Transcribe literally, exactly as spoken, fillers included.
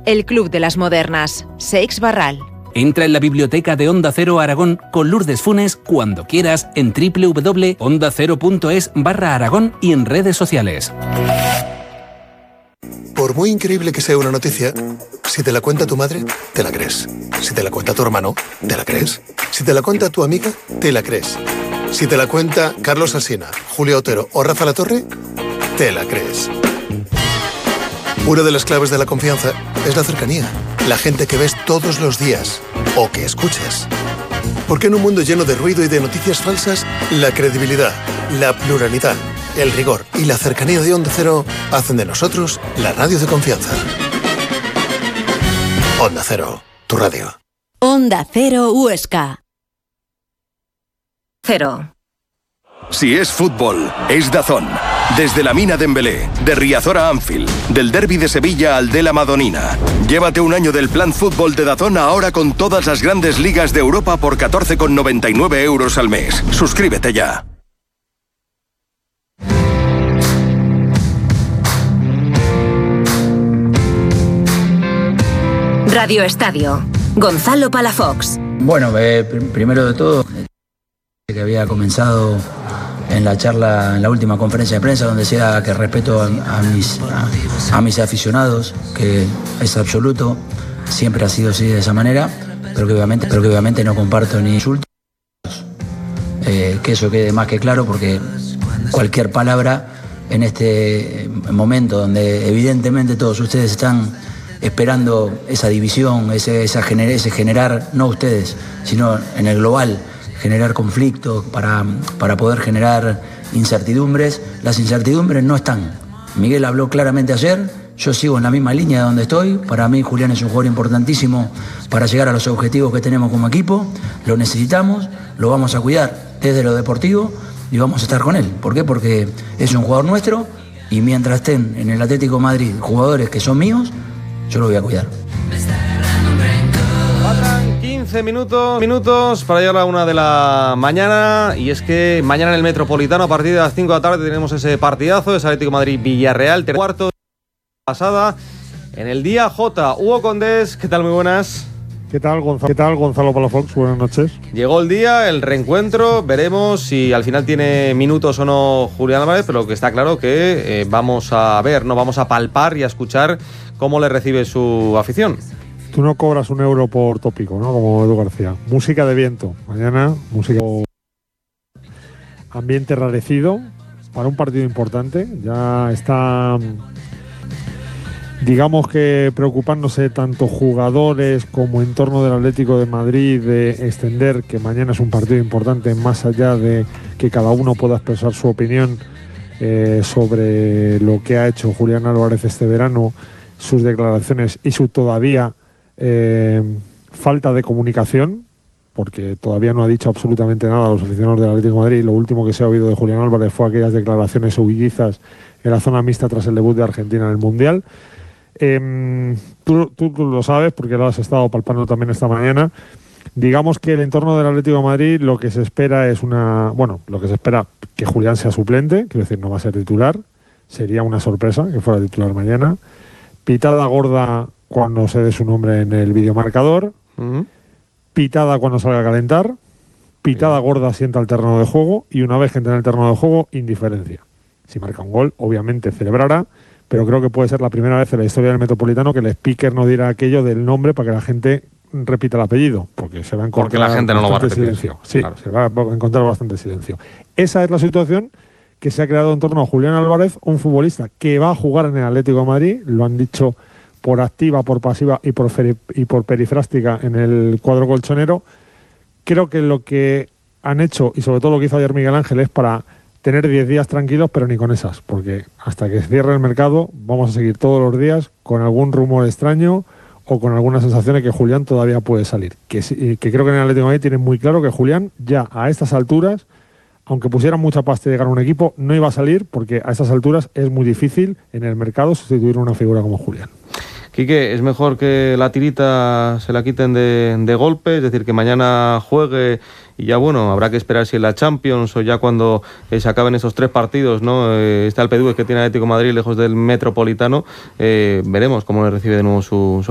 el club de las modernas. Seix Barral. Entra en la biblioteca de Onda Cero Aragón con Lourdes Funes cuando quieras en doble u doble u doble u punto onda cero punto es barra Aragón y en redes sociales. Por muy increíble que sea una noticia, si te la cuenta tu madre, te la crees. Si te la cuenta tu hermano, te la crees. Si te la cuenta tu amiga, te la crees. Si te la cuenta Carlos Alsina, Julio Otero o Rafa Latorre, te la crees. Una de las claves de la confianza es la cercanía. La gente que ves todos los días o que escuchas. Porque en un mundo lleno de ruido y de noticias falsas, la credibilidad, la pluralidad, el rigor y la cercanía de Onda Cero hacen de nosotros la radio de confianza. Onda Cero, tu radio. Onda Cero Huesca. Cero. Si es fútbol, es DAZN. Desde la Mina Dembélé, de Riazor a Anfield, del derbi de Sevilla al de la Madonina. Llévate un año del plan fútbol de DAZN ahora con todas las grandes ligas de Europa por catorce con noventa y nueve euros al mes. Suscríbete ya. Radio Estadio. Gonzalo Palafox. Bueno, eh, pr- primero de todo, que había comenzado en la charla, en la última conferencia de prensa, donde decía que respeto a, a, mis, a, a mis aficionados, que es absoluto, siempre ha sido así de esa manera, pero que obviamente, pero que obviamente no comparto ni insultos. Eh, que eso quede más que claro, porque cualquier palabra en este momento donde evidentemente todos ustedes están esperando esa división, ese, esa gener, ese generar, no ustedes, sino en el global, generar conflictos para, para poder generar incertidumbres. Las incertidumbres no están. Miguel habló claramente ayer, yo sigo en la misma línea donde estoy. Para mí Julián es un jugador importantísimo para llegar a los objetivos que tenemos como equipo. Lo necesitamos, lo vamos a cuidar desde lo deportivo y vamos a estar con él. ¿Por qué? Porque es un jugador nuestro y mientras estén en el Atlético de Madrid jugadores que son míos, yo lo voy a cuidar. Faltan quince minutos, minutos para llegar a la una de la mañana. Y es que mañana en el Metropolitano, a partir de las cinco de la tarde, tenemos ese partidazo, ese Atlético de Madrid-Villarreal, cuarto pasada. En el día J, Hugo Condés, ¿qué tal? Muy buenas. ¿Qué tal, Gonzalo? ¿Qué tal, Gonzalo Palafox? Buenas noches. Llegó el día, el reencuentro, veremos si al final tiene minutos o no Julián Álvarez, pero lo que está claro que eh, vamos a ver, no vamos a palpar y a escuchar cómo le recibe su afición. Tú no cobras un euro por tópico, ¿no? Como Edu García. Música de viento. Mañana, música. Ambiente rarecido para un partido importante. Ya está, digamos que preocupándose tanto jugadores como entorno del Atlético de Madrid de extender que mañana es un partido importante, más allá de que cada uno pueda expresar su opinión eh, sobre lo que ha hecho Julián Álvarez este verano, sus declaraciones y su todavía eh, falta de comunicación, porque todavía no ha dicho absolutamente nada a los aficionados del Atlético de Madrid. Lo último que se ha oído de Julián Álvarez fue aquellas declaraciones huidizas en la zona mixta tras el debut de Argentina en el Mundial. Eh, tú, tú, tú lo sabes porque lo has estado palpando también esta mañana. Digamos que el entorno del Atlético de Madrid lo que se espera es una... Bueno, lo que se espera que Julián sea suplente, quiero decir, no va a ser titular. Sería una sorpresa que fuera titular mañana. Pitada gorda cuando se dé su nombre en el videomarcador. Uh-huh. Pitada cuando salga a calentar. Pitada Bien. gorda si entra al terreno de juego. Y una vez que entre en el terreno de juego, indiferencia. Si marca un gol, obviamente celebrará. Pero creo que puede ser la primera vez en la historia del Metropolitano que el speaker no dirá aquello del nombre para que la gente repita el apellido. Porque se va a encontrar porque la gente no lo va a repetir. Silencio. Sí, claro. Se va a encontrar bastante silencio. Esa es la situación que se ha creado en torno a Julián Álvarez, un futbolista que va a jugar en el Atlético de Madrid, lo han dicho por activa, por pasiva y por, feri- y por perifrástica en el cuadro colchonero. Creo que lo que han hecho, y sobre todo lo que hizo ayer Miguel Ángel, es para tener diez días tranquilos, pero ni con esas, porque hasta que cierre el mercado vamos a seguir todos los días con algún rumor extraño o con algunas sensaciones que Julián todavía puede salir. Que, que creo que en el Atlético de Madrid tienen muy claro que Julián ya a estas alturas, aunque pusieran mucha pasta y llegar a un equipo, no iba a salir, porque a estas alturas es muy difícil en el mercado sustituir una figura como Julián. Quique, ¿es mejor que la tirita se la quiten de, de golpe? Es decir, que mañana juegue y ya, bueno, habrá que esperar si en la Champions o ya cuando eh, se acaben esos tres partidos, ¿no? Eh, está el P D U que tiene Atlético de Madrid lejos del Metropolitano. Eh, veremos cómo le recibe de nuevo su, su